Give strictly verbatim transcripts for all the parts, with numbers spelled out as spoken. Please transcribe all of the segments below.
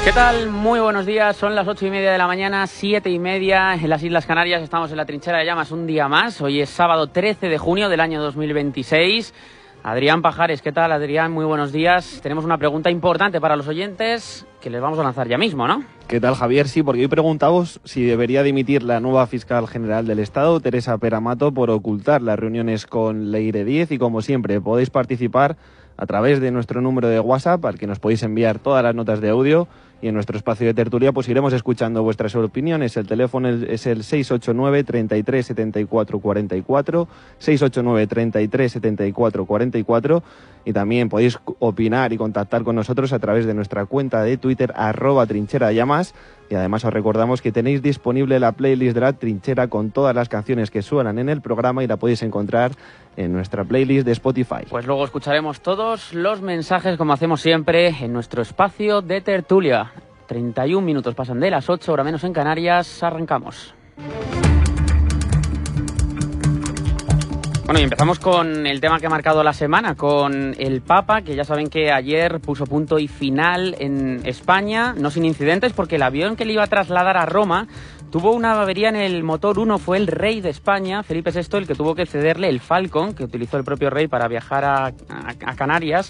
¿Qué tal? Muy buenos días, son las ocho y media de la mañana, siete y media en las Islas Canarias, estamos en la Trinchera de Llamas un día más, hoy es sábado trece de junio del año dos mil veintiséis. Adrián Pajares, ¿qué tal, Adrián? Muy buenos días. Tenemos una pregunta importante para los oyentes que les vamos a lanzar ya mismo, ¿no? ¿Qué tal, Javier? Sí, porque hoy preguntamos si debería dimitir la nueva fiscal general del Estado, Teresa Peramato, por ocultar las reuniones con Leire Díez, y como siempre podéis participar a través de nuestro número de WhatsApp, al que nos podéis enviar todas las notas de audio, y en nuestro espacio de tertulia pues iremos escuchando vuestras opiniones. El teléfono es el seis ocho nueve, treinta y tres, setenta y cuatro, cuarenta y cuatro, seis ocho nueve, treinta y tres, setenta y cuatro, cuarenta y cuatro, y también podéis opinar y contactar con nosotros a través de nuestra cuenta de Twitter, arroba Trinchera de Llamas, y además os recordamos que tenéis disponible la playlist de la Trinchera con todas las canciones que suenan en el programa y la podéis encontrar en nuestra playlist de Spotify. Pues luego escucharemos todos los mensajes, como hacemos siempre, en nuestro espacio de tertulia. treinta y un minutos pasan de las ocho, hora menos en Canarias, arrancamos. Bueno, y empezamos con el tema que ha marcado la semana, con el Papa, que ya saben que ayer puso punto y final en España, no sin incidentes, porque el avión que le iba a trasladar a Roma tuvo una avería en el motor uno. Fue el rey de España, Felipe sexto, el que tuvo que cederle el Falcon, que utilizó el propio rey para viajar a, a, a Canarias.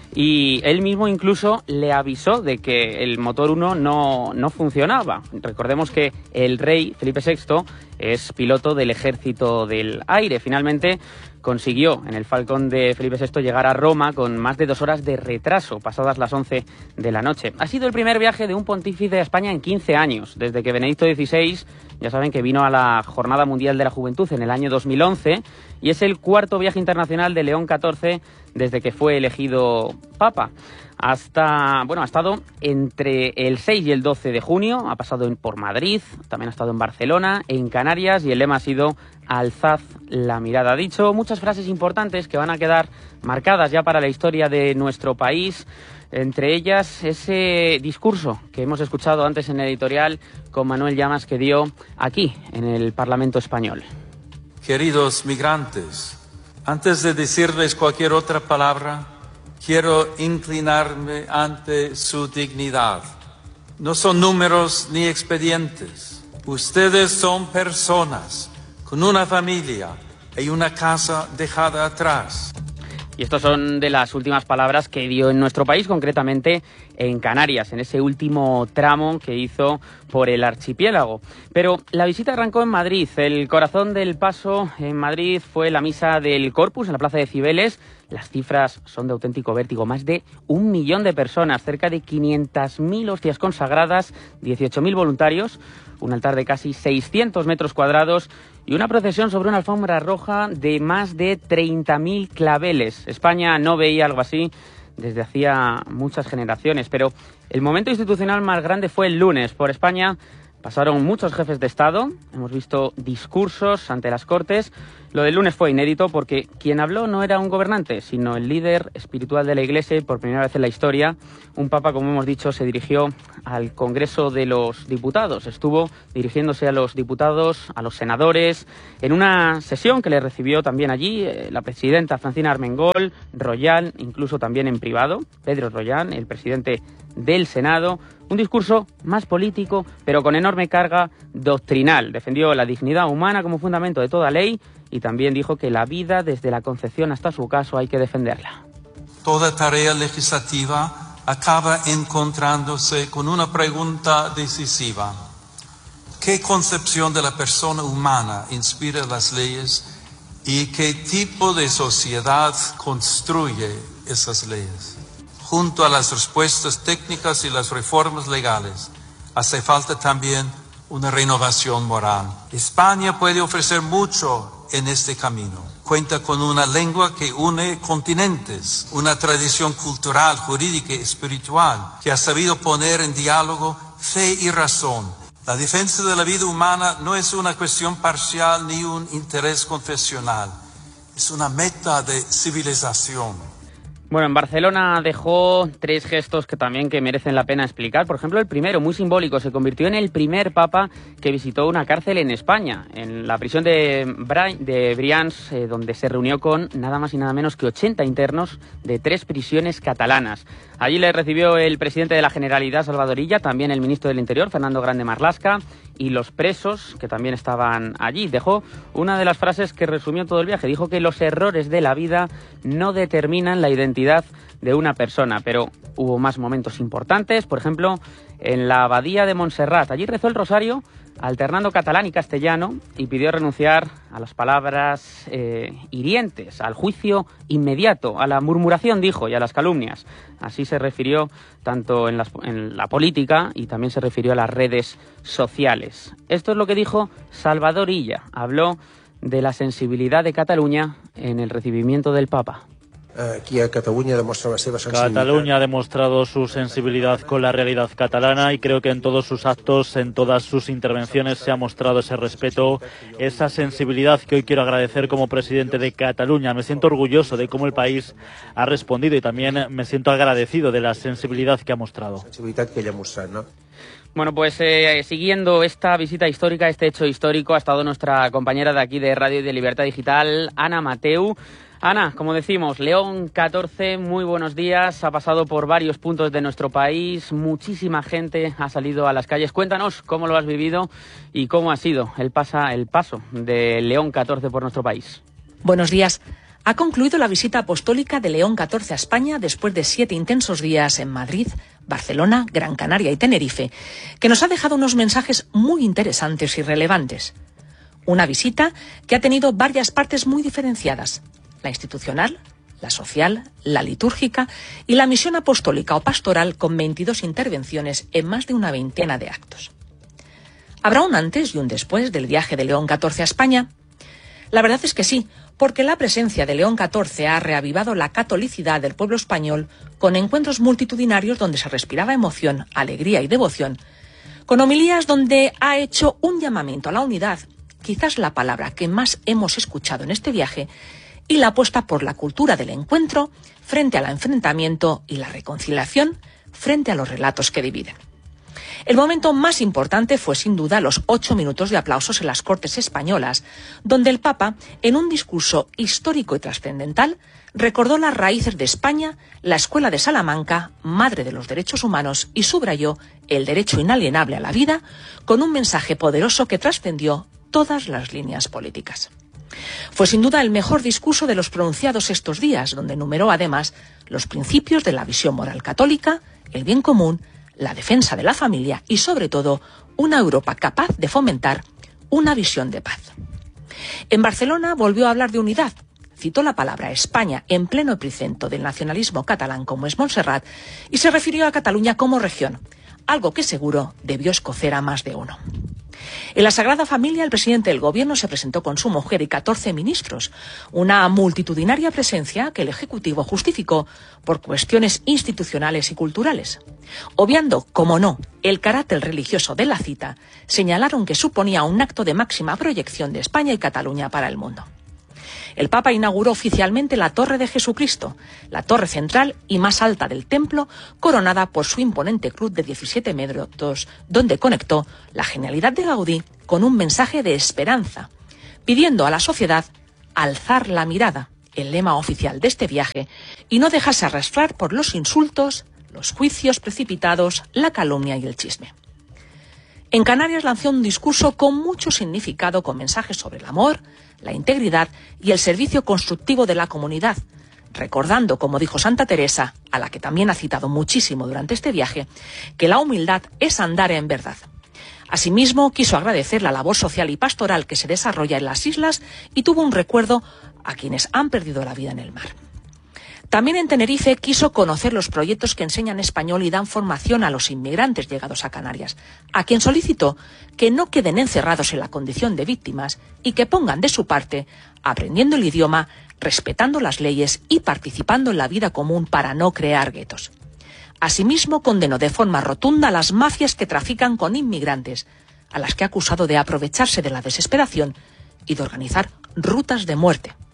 Y él mismo incluso le avisó de que el motor uno no, no funcionaba. Recordemos que el rey Felipe sexto es piloto del Ejército del Aire. Finalmente consiguió en el Falcon de Felipe sexto llegar a Roma con más de dos horas de retraso, pasadas las once de la noche. Ha sido el primer viaje de un pontífice a España en quince años, desde que Benedicto dieciséis, ya saben que vino a la Jornada Mundial de la Juventud en el año dos mil once, y es el cuarto viaje internacional de León catorce desde que fue elegido Papa. Hasta, bueno, ha estado entre el seis y el doce de junio, ha pasado por Madrid, también ha estado en Barcelona, en Canarias, y el lema ha sido alzad la mirada. Ha dicho muchas frases importantes que van a quedar marcadas ya para la historia de nuestro país, entre ellas ese discurso que hemos escuchado antes en el editorial con Manuel Llamas, que dio aquí en el Parlamento español. Queridos migrantes, antes de decirles cualquier otra palabra, quiero inclinarme ante su dignidad. No son números ni expedientes. Ustedes son personas con una familia y una casa dejada atrás. Y estas son de las últimas palabras que dio en nuestro país, concretamente en Canarias, en ese último tramo que hizo por el archipiélago. Pero la visita arrancó en Madrid. El corazón del paso en Madrid fue la misa del Corpus en la Plaza de Cibeles. Las cifras son de auténtico vértigo. Más de un millón de personas, cerca de quinientas mil hostias consagradas, dieciocho mil voluntarios, un altar de casi seiscientos metros cuadrados y una procesión sobre una alfombra roja de más de treinta mil claveles. España no veía algo así desde hacía muchas generaciones, pero el momento institucional más grande fue el lunes. Por España pasaron muchos jefes de Estado, hemos visto discursos ante las Cortes. Lo del lunes fue inédito porque quien habló no era un gobernante, sino el líder espiritual de la Iglesia, y por primera vez en la historia, un papa, como hemos dicho, se dirigió al Congreso de los Diputados. Estuvo dirigiéndose a los diputados, a los senadores, en una sesión que le recibió también allí eh, la presidenta Francina Armengol, Royán, incluso también en privado, Pedro Royán, el presidente del Senado. Un discurso más político, pero con enorme carga doctrinal. Defendió la dignidad humana como fundamento de toda ley y también dijo que la vida, desde la concepción hasta su caso, hay que defenderla. Toda tarea legislativa acaba encontrándose con una pregunta decisiva. ¿Qué concepción de la persona humana inspira las leyes y qué tipo de sociedad construye esas leyes? Junto a las respuestas técnicas y las reformas legales, hace falta también una renovación moral. España puede ofrecer mucho en este camino. Cuenta con una lengua que une continentes, una tradición cultural, jurídica y espiritual que ha sabido poner en diálogo fe y razón. La defensa de la vida humana no es una cuestión parcial ni un interés confesional, es una meta de civilización. Bueno, en Barcelona dejó tres gestos que también que merecen la pena explicar. Por ejemplo, el primero, muy simbólico, se convirtió en el primer papa que visitó una cárcel en España, en la prisión de, Bra de Brians, eh, donde se reunió con nada más y nada menos que ochenta internos de tres prisiones catalanas. Allí le recibió el presidente de la Generalidad, Salvador Illa, también el ministro del Interior, Fernando Grande Marlaska, y los presos que también estaban allí. Dejó una de las frases que resumió todo el viaje. Dijo que los errores de la vida no determinan la identidad de una persona, pero hubo más momentos importantes. Por ejemplo, en la abadía de Montserrat. Allí rezó el rosario alternando catalán y castellano y pidió renunciar a las palabras eh, hirientes, al juicio inmediato, a la murmuración, dijo, y a las calumnias. Así se refirió tanto en, las, en la política y también se refirió a las redes sociales. Esto es lo que dijo Salvador Illa. Habló de la sensibilidad de Cataluña en el recibimiento del Papa. Aquí a Cataluña demuestra la seva sensibilidad. Cataluña ha demostrado su sensibilidad con la realidad catalana y creo que en todos sus actos, en todas sus intervenciones se ha mostrado ese respeto, esa sensibilidad que hoy quiero agradecer como presidente de Cataluña. Me siento orgulloso de cómo el país ha respondido y también me siento agradecido de la sensibilidad que ha mostrado. Sensibilidad que ella ha mostrado, ¿no? Bueno, pues eh, siguiendo esta visita histórica, este hecho histórico, ha estado nuestra compañera de aquí de Radio y de Libertad Digital, Ana Mateu. Ana, como decimos, León catorce, muy buenos días, ha pasado por varios puntos de nuestro país, muchísima gente ha salido a las calles. Cuéntanos cómo lo has vivido y cómo ha sido el, pasa, el paso de León catorce por nuestro país. Buenos días. Ha concluido la visita apostólica de León catorce a España después de siete intensos días en Madrid, Barcelona, Gran Canaria y Tenerife, que nos ha dejado unos mensajes muy interesantes y relevantes. Una visita que ha tenido varias partes muy diferenciadas: la institucional, la social, la litúrgica y la misión apostólica o pastoral, con veintidós intervenciones en más de una veintena de actos. ¿Habrá un antes y un después del viaje de León catorce a España? La verdad es que sí, porque la presencia de León catorce ha reavivado la catolicidad del pueblo español con encuentros multitudinarios donde se respiraba emoción, alegría y devoción, con homilías donde ha hecho un llamamiento a la unidad, quizás la palabra que más hemos escuchado en este viaje, y la apuesta por la cultura del encuentro frente al enfrentamiento y la reconciliación frente a los relatos que dividen. El momento más importante fue sin duda los ocho minutos de aplausos en las Cortes Españolas, donde el Papa, en un discurso histórico y trascendental, recordó las raíces de España, la Escuela de Salamanca, madre de los derechos humanos, y subrayó el derecho inalienable a la vida, con un mensaje poderoso que trascendió todas las líneas políticas. Fue sin duda el mejor discurso de los pronunciados estos días, donde enumeró además los principios de la visión moral católica, el bien común, la defensa de la familia y, sobre todo, una Europa capaz de fomentar una visión de paz. En Barcelona volvió a hablar de unidad. Citó la palabra España en pleno epicentro del nacionalismo catalán, como es Montserrat, y se refirió a Cataluña como región, algo que seguro debió escocer a más de uno. En la Sagrada Familia, el presidente del Gobierno se presentó con su mujer y catorce ministros, una multitudinaria presencia que el Ejecutivo justificó por cuestiones institucionales y culturales. Obviando, como no, el carácter religioso de la cita, señalaron que suponía un acto de máxima proyección de España y Cataluña para el mundo. El Papa inauguró oficialmente la Torre de Jesucristo, la torre central y más alta del templo, coronada por su imponente cruz de diecisiete metros, donde conectó la genialidad de Gaudí con un mensaje de esperanza, pidiendo a la sociedad alzar la mirada, el lema oficial de este viaje, y no dejarse arrastrar por los insultos, los juicios precipitados, la calumnia y el chisme. En Canarias lanzó un discurso con mucho significado, con mensajes sobre el amor, la integridad y el servicio constructivo de la comunidad, recordando, como dijo Santa Teresa, a la que también ha citado muchísimo durante este viaje, que la humildad es andar en verdad. Asimismo, quiso agradecer la labor social y pastoral que se desarrolla en las islas y tuvo un recuerdo a quienes han perdido la vida en el mar. También en Tenerife quiso conocer los proyectos que enseñan español y dan formación a los inmigrantes llegados a Canarias, a quien solicitó que no queden encerrados en la condición de víctimas y que pongan de su parte, aprendiendo el idioma, respetando las leyes y participando en la vida común para no crear guetos. Asimismo, condenó de forma rotunda a las mafias que trafican con inmigrantes, a las que ha acusado de aprovecharse de la desesperación y de organizar rutas de muerte.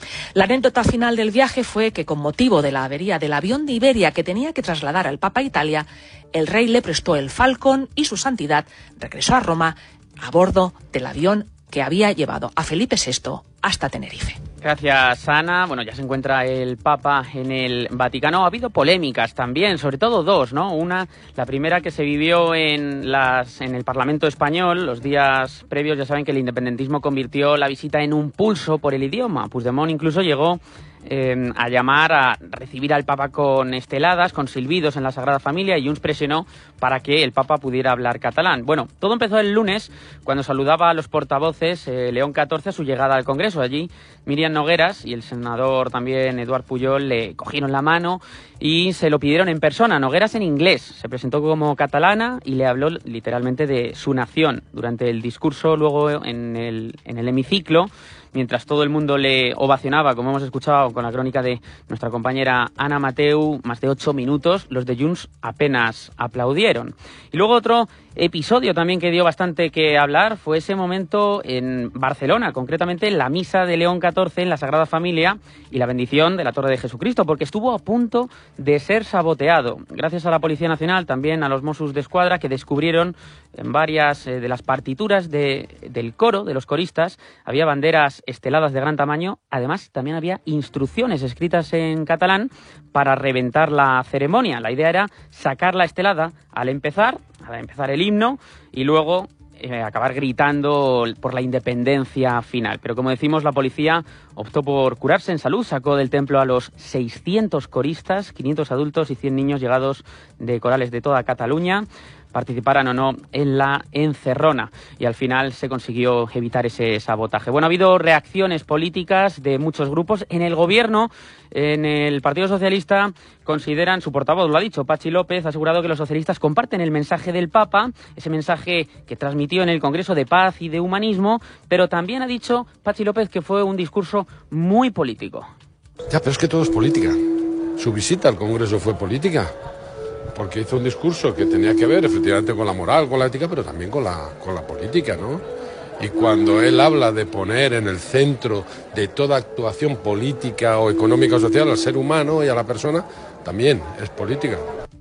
La anécdota final del viaje fue que, con motivo de la avería del avión de Iberia que tenía que trasladar al Papa a Italia, el rey le prestó el Falcon y su santidad regresó a Roma a bordo del avión que había llevado a Felipe sexto hasta Tenerife. Gracias, Ana. Bueno, ya se encuentra el Papa en el Vaticano. Ha habido polémicas también, sobre todo dos, ¿no? Una, la primera que se vivió en, las, en el Parlamento español. Los días previos ya saben que el independentismo convirtió la visita en un pulso por el idioma. Puigdemont incluso llegó eh, a llamar a recibir al Papa con esteladas, con silbidos en la Sagrada Familia, y Junts presionó para que el Papa pudiera hablar catalán. Bueno, todo empezó el lunes cuando saludaba a los portavoces eh, León catorce a su llegada al Congreso. Allí Míriam Nogueras y el senador también Eduard Pujol le cogieron la mano y se lo pidieron en persona. Nogueras en inglés, se presentó como catalana y le habló literalmente de su nación. Durante el discurso luego en el, en el hemiciclo, mientras todo el mundo le ovacionaba, como hemos escuchado con la crónica de nuestra compañera Ana Mateu, más de ocho minutos, los de Junts apenas aplaudieron. Y luego otro episodio también que dio bastante que hablar fue ese momento en Barcelona, concretamente la misa de León catorce en la Sagrada Familia y la bendición de la Torre de Jesucristo, porque estuvo a punto de ser saboteado. Gracias a la Policía Nacional, también a los Mossos d'Esquadra, que descubrieron en varias eh, de las partituras de, del coro, de los coristas, había banderas esteladas de gran tamaño. Además, también había instrucciones escritas en catalán para reventar la ceremonia. La idea era sacar la estelada al empezar, al empezar el himno, y luego eh, acabar gritando por la independencia final. Pero como decimos, la policía optó por curarse en salud, sacó del templo a los seiscientos coristas, quinientos adultos y cien niños llegados de corales de toda Cataluña, participaran o no en la encerrona, y al final se consiguió evitar ese sabotaje. Bueno, ha habido reacciones políticas de muchos grupos. En el gobierno, en el Partido Socialista, consideran, su portavoz lo ha dicho, Patxi López, ha asegurado que los socialistas comparten el mensaje del Papa, ese mensaje que transmitió en el Congreso de Paz y de Humanismo, pero también ha dicho Patxi López que fue un discurso muy político. Ya, pero es que todo es política. Su visita al Congreso fue política, porque hizo un discurso que tenía que ver efectivamente con la moral, con la ética, pero también con la, con la política, ¿no? Y cuando él habla de poner en el centro de toda actuación política o económica o social al ser humano y a la persona, también es política.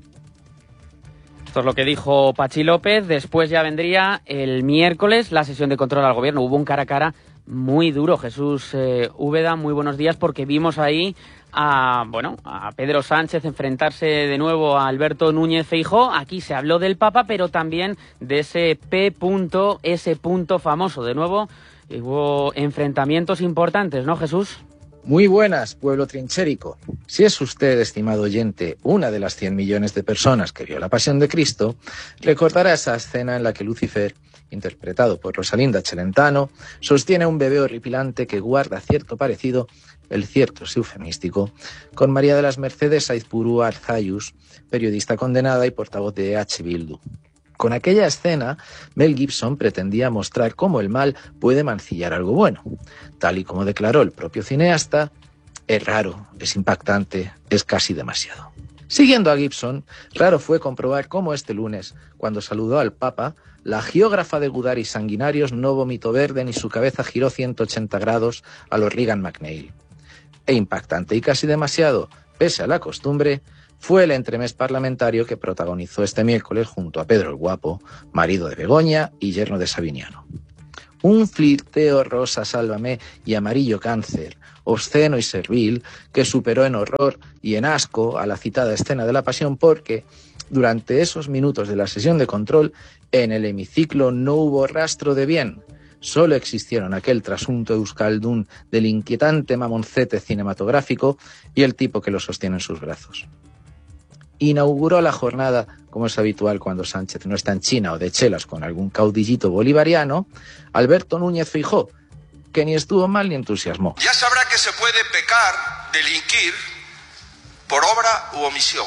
Esto es lo que dijo Patxi López. Después ya vendría el miércoles la sesión de control al gobierno. Hubo un cara a cara muy duro. Jesús eh, Úbeda, muy buenos días, porque vimos ahí a, bueno, a Pedro Sánchez enfrentarse de nuevo a Alberto Núñez Feijóo. Aquí se habló del Papa, pero también de ese P S famoso. De nuevo hubo enfrentamientos importantes, ¿no, Jesús? Muy buenas, pueblo trinchérico. Si es usted, estimado oyente, una de las cien millones de personas que vio la Pasión de Cristo, recordará esa escena en la que Lucifer, interpretado por Rosalinda Celentano, sostiene a un bebé horripilante que guarda cierto parecido, el cierto es eufemístico, con María de las Mercedes Aizpuru Arzayus, periodista condenada y portavoz de E H Bildu. Con aquella escena, Mel Gibson pretendía mostrar cómo el mal puede mancillar algo bueno. Tal y como declaró el propio cineasta, es raro, es impactante, es casi demasiado. Siguiendo a Gibson, raro fue comprobar cómo este lunes, cuando saludó al Papa, la geógrafa de Gudaris sanguinarios no vomitó verde ni su cabeza giró ciento ochenta grados a los Reagan McNeil. E impactante y casi demasiado, pese a la costumbre, fue el entremés parlamentario que protagonizó este miércoles junto a Pedro el Guapo, marido de Begoña y yerno de Sabiniano. Un flirteo rosa sálvame y amarillo cáncer, obsceno y servil, que superó en horror y en asco a la citada escena de la Pasión, porque durante esos minutos de la sesión de control en el hemiciclo no hubo rastro de bien. Solo existieron aquel trasunto euskaldún del inquietante mamoncete cinematográfico y el tipo que lo sostiene en sus brazos. Inauguró la jornada, como es habitual cuando Sánchez no está en China o de chelas con algún caudillito bolivariano, Alberto Núñez Feijóo, que ni estuvo mal ni entusiasmó. Ya sabrá que se puede pecar, delinquir, por obra u omisión.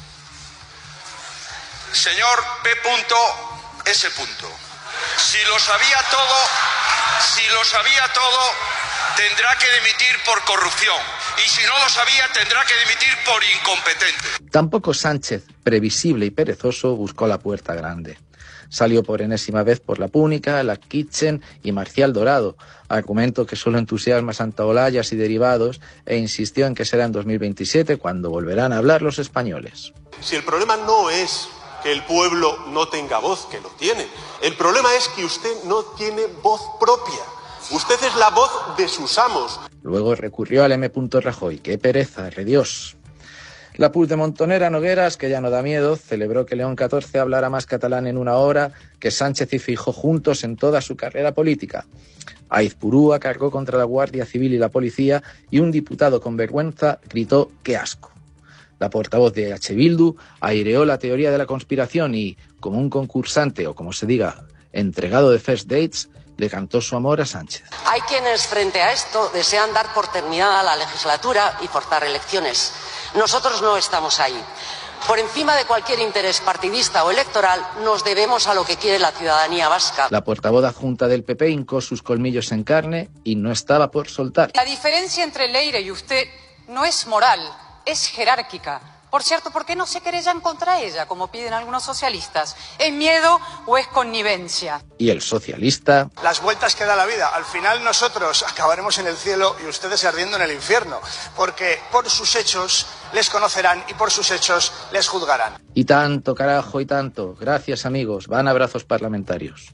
Señor P S. Si lo sabía todo, si lo sabía todo, tendrá que dimitir por corrupción. Y si no lo sabía, tendrá que dimitir por incompetente. Tampoco Sánchez, previsible y perezoso, buscó la puerta grande. Salió por enésima vez por La Púnica, La Kitchen y Marcial Dorado, argumento que solo entusiasma a Santaolayas y derivados, e insistió en que será en dos mil veintisiete cuando volverán a hablar los españoles. Si el problema no es que el pueblo no tenga voz, que lo tiene, el problema es que usted no tiene voz propia. Usted es la voz de sus amos. Luego recurrió al M. Rajoy. ¡Qué pereza, rediós! La Puigdemontonera Nogueras, que ya no da miedo, celebró que León catorce hablara más catalán en una hora que Sánchez y Feijóo juntos en toda su carrera política. Aizpurúa cargó contra la Guardia Civil y la policía y un diputado con vergüenza gritó ¡qué asco! La portavoz de H. Bildu aireó la teoría de la conspiración y, como un concursante o como se diga, entregado de first dates, le cantó su amor a Sánchez. Hay quienes frente a esto desean dar por terminada la legislatura y forzar elecciones. Nosotros no estamos ahí. Por encima de cualquier interés partidista o electoral, nos debemos a lo que quiere la ciudadanía vasca. La portavoz adjunta del P P hincó sus colmillos en carne y no estaba por soltar. La diferencia entre Leire y usted no es moral, es jerárquica. Por cierto, ¿por qué no se querellan contra ella, como piden algunos socialistas? ¿Es miedo o es connivencia? Y el socialista... Las vueltas que da la vida. Al final nosotros acabaremos en el cielo y ustedes ardiendo en el infierno. Porque por sus hechos les conocerán y por sus hechos les juzgarán. Y tanto, carajo, y tanto. Gracias, amigos. Van abrazos parlamentarios.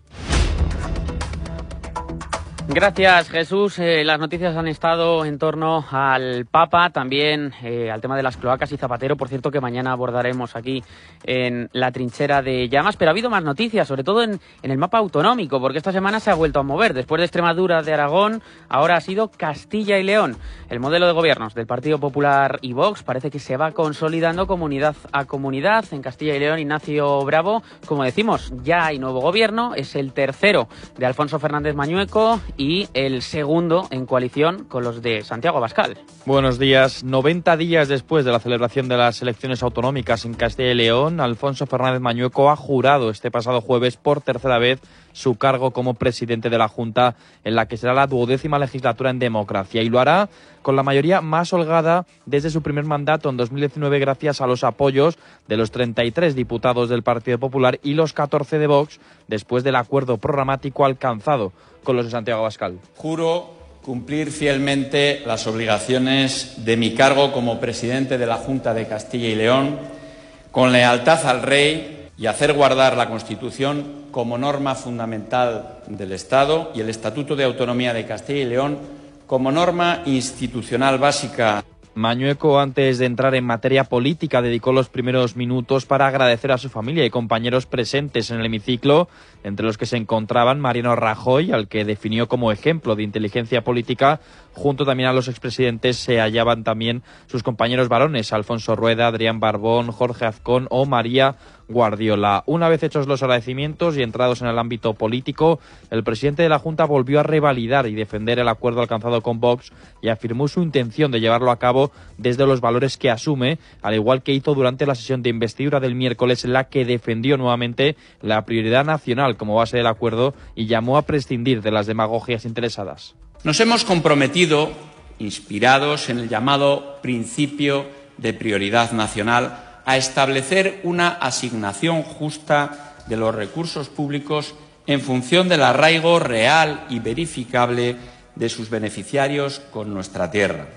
Gracias, Jesús. Eh, las noticias han estado en torno al Papa, también eh, al tema de las cloacas y Zapatero, por cierto, que mañana abordaremos aquí en la trinchera de llamas, pero ha habido más noticias, sobre todo en, en el mapa autonómico, porque esta semana se ha vuelto a mover. Después de Extremadura, de Aragón, ahora ha sido Castilla y León. El modelo de gobiernos del Partido Popular y Vox parece que se va consolidando comunidad a comunidad. En Castilla y León, Ignacio Bravo, como decimos, ya hay nuevo gobierno, es el tercero de Alfonso Fernández Mañueco y el segundo en coalición con los de Santiago Abascal. Buenos días. noventa días después de la celebración de las elecciones autonómicas en Castilla y León, Alfonso Fernández Mañueco ha jurado este pasado jueves por tercera vez su cargo como presidente de la Junta, en la que será la duodécima legislatura en democracia, y lo hará con la mayoría más holgada desde su primer mandato en dos mil diecinueve, gracias a los apoyos de los treinta y tres diputados del Partido Popular y los catorce de Vox, después del acuerdo programático alcanzado con los de Santiago Abascal. Juro cumplir fielmente las obligaciones de mi cargo como presidente de la Junta de Castilla y León, con lealtad al Rey, y hacer guardar la Constitución como norma fundamental del Estado y el Estatuto de Autonomía de Castilla y León como norma institucional básica. Mañueco, antes de entrar en materia política, dedicó los primeros minutos para agradecer a su familia y compañeros presentes en el hemiciclo, entre los que se encontraban Mariano Rajoy, al que definió como ejemplo de inteligencia política. Junto también a los expresidentes se hallaban también sus compañeros varones, Alfonso Rueda, Adrián Barbón, Jorge Azcón o María Guardiola. Una vez hechos los agradecimientos y entrados en el ámbito político, el presidente de la Junta volvió a revalidar y defender el acuerdo alcanzado con Vox y afirmó su intención de llevarlo a cabo desde los valores que asume, al igual que hizo durante la sesión de investidura del miércoles, en la que defendió nuevamente la prioridad nacional como base del acuerdo y llamó a prescindir de las demagogias interesadas. Nos hemos comprometido, inspirados en el llamado principio de prioridad nacional, a establecer una asignación justa de los recursos públicos en función del arraigo real y verificable de sus beneficiarios con nuestra tierra.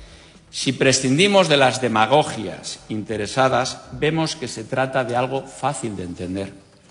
Si prescindimos de las demagogias interesadas, vemos que se trata de algo fácil de entender.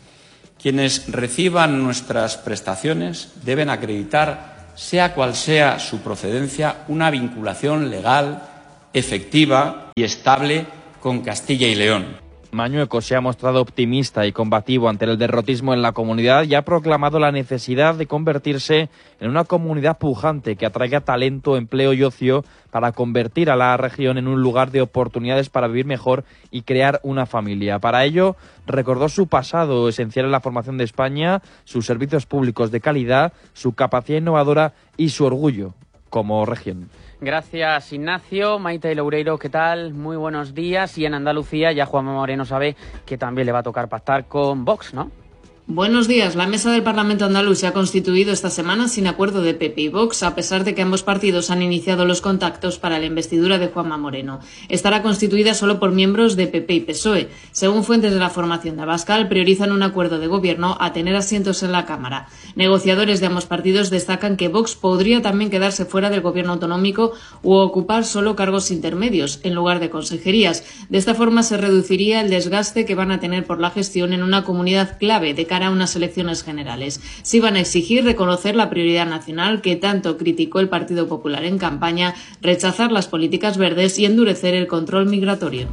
Quienes reciban nuestras prestaciones deben acreditar, sea cual sea su procedencia, una vinculación legal, efectiva y estable con Castilla y León. Mañueco se ha mostrado optimista y combativo ante el derrotismo en la comunidad y ha proclamado la necesidad de convertirse en una comunidad pujante que atraiga talento, empleo y ocio para convertir a la región en un lugar de oportunidades para vivir mejor y crear una familia. Para ello, recordó su pasado esencial en la formación de España, sus servicios públicos de calidad, su capacidad innovadora y su orgullo como región. Gracias, Ignacio. Maite Loureiro, ¿qué tal? Muy buenos días. Y en Andalucía ya Juanma Moreno sabe que también le va a tocar pactar con Vox, ¿no? Buenos días. La mesa del Parlamento andaluz se ha constituido esta semana sin acuerdo de P P y Vox, a pesar de que ambos partidos han iniciado los contactos para la investidura de Juanma Moreno. Estará constituida solo por miembros de P P y P S O E. Según fuentes de la formación de Abascal, priorizan un acuerdo de gobierno a tener asientos en la Cámara. Negociadores de ambos partidos destacan que Vox podría también quedarse fuera del gobierno autonómico u ocupar solo cargos intermedios, en lugar de consejerías. De esta forma se reduciría el desgaste que van a tener por la gestión en una comunidad clave de cara a unas elecciones generales. Sí van a exigir reconocer la prioridad nacional que tanto criticó el Partido Popular en campaña, rechazar las políticas verdes y endurecer el control migratorio.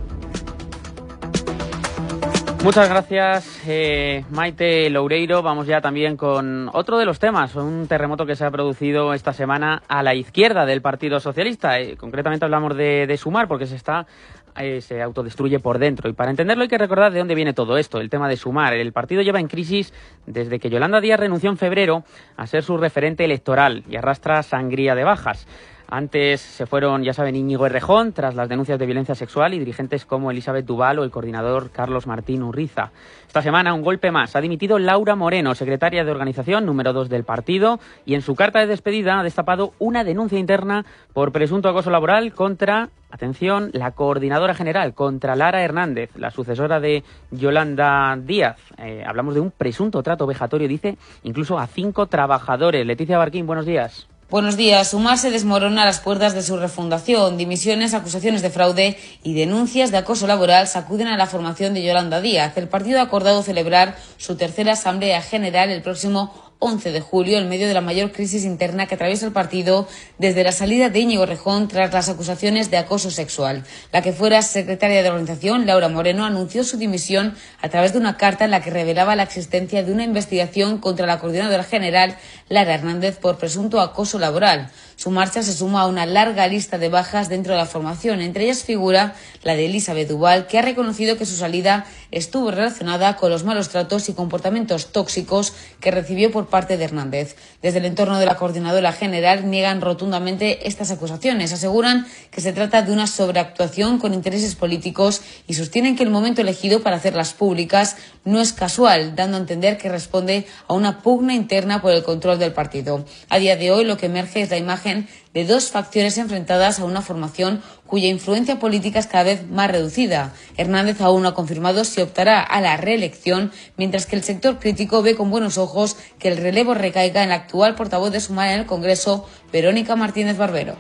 Muchas gracias, eh, Maite Loureiro. Vamos ya también con otro de los temas, un terremoto que se ha producido esta semana a la izquierda del Partido Socialista. Eh, concretamente hablamos de, de Sumar, porque se está eh, se autodestruye por dentro. Y para entenderlo hay que recordar de dónde viene todo esto, el tema de Sumar. El partido lleva en crisis desde que Yolanda Díaz renunció en febrero a ser su referente electoral y arrastra sangría de bajas. Antes se fueron, ya saben, Íñigo Errejón, tras las denuncias de violencia sexual, y dirigentes como Elizabeth Duval o el coordinador Carlos Martín Urriza. Esta semana, un golpe más. Ha dimitido Laura Moreno, secretaria de organización número dos del partido, y en su carta de despedida ha destapado una denuncia interna por presunto acoso laboral contra, atención, la coordinadora general, contra Lara Hernández, la sucesora de Yolanda Díaz. Eh, hablamos de un presunto trato vejatorio, dice, incluso a cinco trabajadores. Leticia Barquín, buenos días. Buenos días. Sumar se desmorona a las puertas de su refundación. Dimisiones, acusaciones de fraude y denuncias de acoso laboral sacuden a la formación de Yolanda Díaz. El partido ha acordado celebrar su tercera asamblea general el próximo once de julio, en medio de la mayor crisis interna que atraviesa el partido desde la salida de Íñigo Errejón tras las acusaciones de acoso sexual. La que fuera secretaria de organización, Laura Moreno, anunció su dimisión a través de una carta en la que revelaba la existencia de una investigación contra la coordinadora general, Lara Hernández, por presunto acoso laboral. Su marcha se suma a una larga lista de bajas dentro de la formación. Entre ellas figura la de Elizabeth Duval, que ha reconocido que su salida estuvo relacionada con los malos tratos y comportamientos tóxicos que recibió por parte de Hernández. Desde el entorno de la coordinadora general niegan rotundamente estas acusaciones. Aseguran que se trata de una sobreactuación con intereses políticos y sostienen que el momento elegido para hacerlas públicas no es casual, dando a entender que responde a una pugna interna por el control del partido. A día de hoy lo que emerge es la imagen de dos facciones enfrentadas a una formación cuya influencia política es cada vez más reducida. Hernández aún no ha confirmado si optará a la reelección, mientras que el sector crítico ve con buenos ojos que el relevo recaiga en la actual portavoz de Sumar en el Congreso, Verónica Martínez Barbero.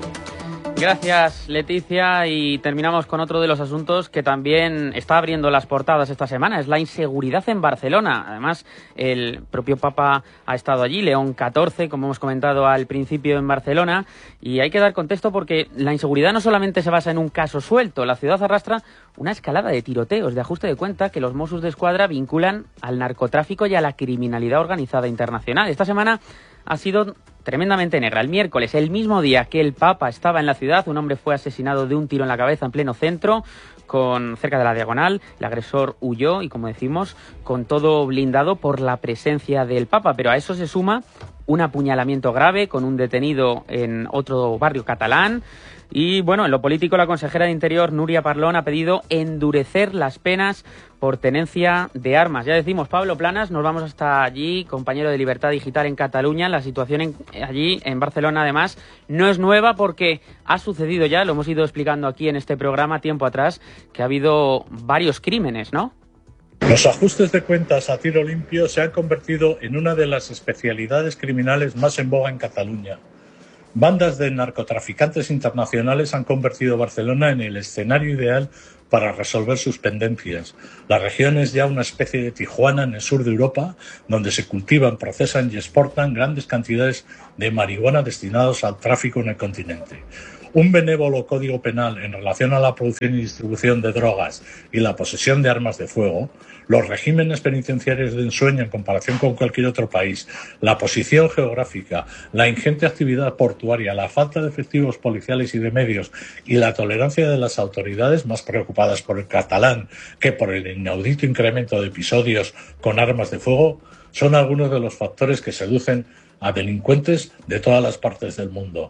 Gracias, Leticia, y terminamos con otro de los asuntos que también está abriendo las portadas esta semana, es la inseguridad en Barcelona. Además, el propio Papa ha estado allí, León catorce, como hemos comentado al principio, en Barcelona, y hay que dar contexto porque la inseguridad no solamente se basa en un caso suelto, la ciudad arrastra una escalada de tiroteos, de ajuste de cuenta, que los Mossos d'Esquadra vinculan al narcotráfico y a la criminalidad organizada internacional. Esta semana ha sido tremendamente negra. El miércoles, el mismo día que el Papa estaba en la ciudad, un hombre fue asesinado de un tiro en la cabeza en pleno centro, con cerca de la Diagonal. El agresor huyó y, como decimos, con todo blindado por la presencia del Papa. Pero a eso se suma un apuñalamiento grave con un detenido en otro barrio catalán. Y bueno, en lo político, la consejera de Interior, Núria Parlon, ha pedido endurecer las penas por tenencia de armas. Ya decimos, Pablo Planas, nos vamos hasta allí, compañero de Libertad Digital en Cataluña. La situación en, allí, en Barcelona, además, no es nueva porque ha sucedido ya, lo hemos ido explicando aquí en este programa tiempo atrás, que ha habido varios crímenes, ¿no? Los ajustes de cuentas a tiro limpio se han convertido en una de las especialidades criminales más en boga en Cataluña. Bandas de narcotraficantes internacionales han convertido Barcelona en el escenario ideal para resolver sus pendencias. La región es ya una especie de Tijuana en el sur de Europa, donde se cultivan, procesan y exportan grandes cantidades de marihuana destinados al tráfico en el continente. Un benévolo código penal en relación a la producción y distribución de drogas y la posesión de armas de fuego, los regímenes penitenciarios de ensueño en comparación con cualquier otro país, la posición geográfica, la ingente actividad portuaria, la falta de efectivos policiales y de medios y la tolerancia de las autoridades más preocupadas por el catalán que por el inaudito incremento de episodios con armas de fuego son algunos de los factores que seducen a delincuentes de todas las partes del mundo.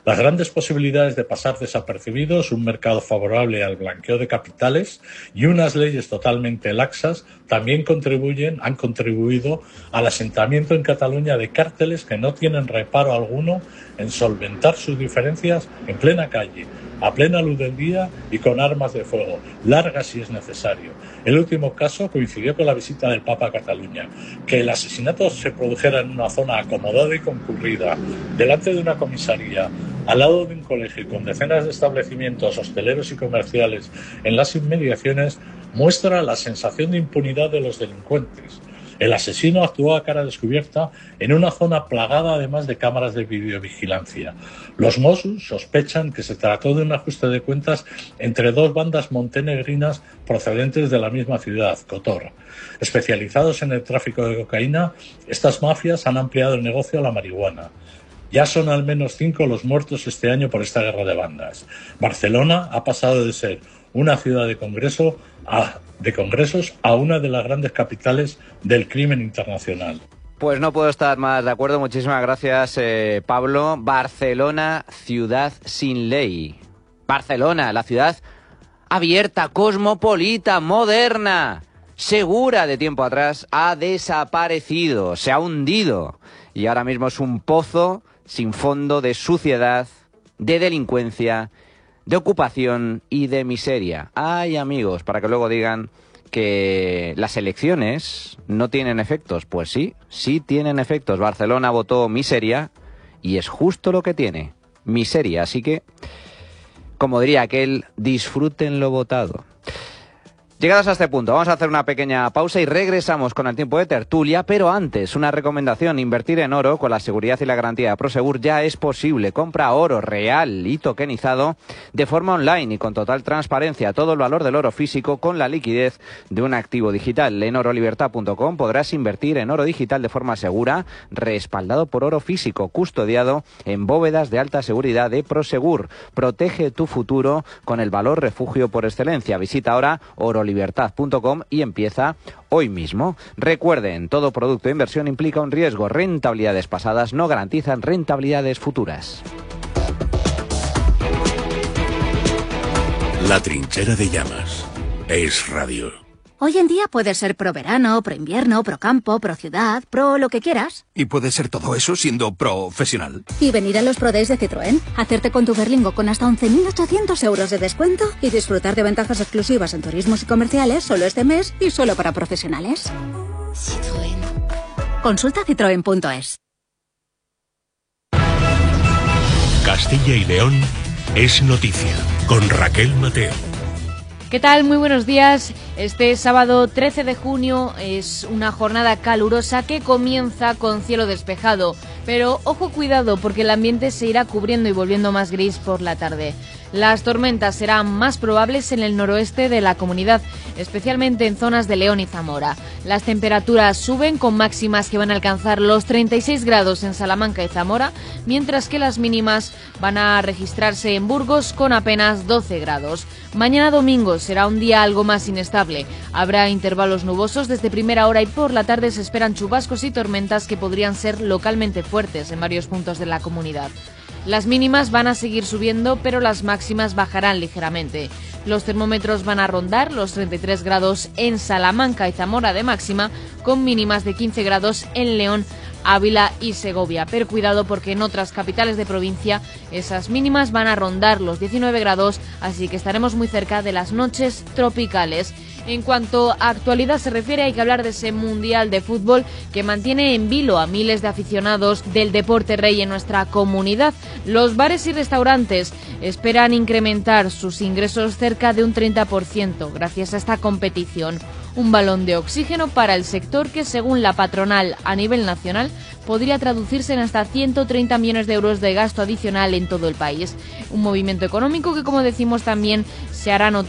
Las grandes posibilidades de pasar desapercibidos, un mercado favorable al blanqueo de capitales y unas leyes totalmente laxas también contribuyen, han contribuido al asentamiento en Cataluña de cárteles que no tienen reparo alguno en solventar sus diferencias en plena calle, a plena luz del día y con armas de fuego, largas si es necesario. El último caso coincidió con la visita del Papa a Cataluña. Que el asesinato se produjera en una zona acomodada y concurrida, delante de una comisaría, al lado de un colegio y con decenas de establecimientos hosteleros y comerciales en las inmediaciones, muestra la sensación de impunidad de los delincuentes. El asesino actuó a cara descubierta en una zona plagada además de cámaras de videovigilancia. Los Mossos sospechan que se trató de un ajuste de cuentas entre dos bandas montenegrinas procedentes de la misma ciudad, Kotor. Especializados en el tráfico de cocaína, estas mafias han ampliado el negocio a la marihuana. Ya son al menos cinco los muertos este año por esta guerra de bandas. Barcelona ha pasado de ser una ciudad de congreso a, de congresos a una de las grandes capitales del crimen internacional. Pues no puedo estar más de acuerdo. Muchísimas gracias, eh, Pablo. Barcelona, ciudad sin ley. Barcelona, la ciudad abierta, cosmopolita, moderna, segura de tiempo atrás, ha desaparecido, se ha hundido. Y ahora mismo es un pozo sin fondo de suciedad, de delincuencia, de ocupación y de miseria. Ay, amigos, para que luego digan que las elecciones no tienen efectos. Pues sí, sí tienen efectos. Barcelona votó miseria y es justo lo que tiene, miseria. Así que, como diría aquel, disfruten lo votado. Llegados a este punto, vamos a hacer una pequeña pausa y regresamos con el tiempo de tertulia, pero antes, una recomendación: invertir en oro con la seguridad y la garantía de Prosegur ya es posible. Compra oro real y tokenizado de forma online y con total transparencia. Todo el valor del oro físico con la liquidez de un activo digital. En oro libertad punto com podrás invertir en oro digital de forma segura, respaldado por oro físico, custodiado en bóvedas de alta seguridad de Prosegur. Protege tu futuro con el valor refugio por excelencia. Visita ahora oro libertad punto com y empieza hoy mismo. Recuerden, todo producto de inversión implica un riesgo. Rentabilidades pasadas no garantizan rentabilidades futuras. La trinchera de llamas es radio. Hoy en día puedes ser pro verano, pro invierno, pro campo, pro ciudad, pro lo que quieras. Y puedes ser todo eso siendo profesional. Y venir a los Pro Days de Citroën, hacerte con tu Berlingo con hasta once mil ochocientos euros de descuento y disfrutar de ventajas exclusivas en turismos y comerciales solo este mes y solo para profesionales. Citroën. Consulta citroen punto es. Castilla y León es noticia con Raquel Mateo. ¿Qué tal? Muy buenos días. Este sábado trece de junio es una jornada calurosa que comienza con cielo despejado. Pero ojo, cuidado, porque el ambiente se irá cubriendo y volviendo más gris por la tarde. Las tormentas serán más probables en el noroeste de la comunidad, especialmente en zonas de León y Zamora. Las temperaturas suben con máximas que van a alcanzar los treinta y seis grados en Salamanca y Zamora, mientras que las mínimas van a registrarse en Burgos con apenas doce grados. Mañana domingo será un día algo más inestable. Habrá intervalos nubosos desde primera hora y por la tarde se esperan chubascos y tormentas que podrían ser localmente fuertes en varios puntos de la comunidad. Las mínimas van a seguir subiendo, pero las máximas bajarán ligeramente. Los termómetros van a rondar los treinta y tres grados en Salamanca y Zamora de máxima, con mínimas de quince grados en León, Ávila y Segovia. Pero cuidado, porque en otras capitales de provincia esas mínimas van a rondar los diecinueve grados, así que estaremos muy cerca de las noches tropicales. En cuanto a actualidad se refiere, hay que hablar de ese Mundial de Fútbol que mantiene en vilo a miles de aficionados del deporte rey en nuestra comunidad. Los bares y restaurantes esperan incrementar sus ingresos cerca de un treinta por ciento gracias a esta competición. Un balón de oxígeno para el sector que, según la patronal a nivel nacional, podría traducirse en hasta ciento treinta millones de euros de gasto adicional en todo el país. Un movimiento económico que, como decimos, también se hará notar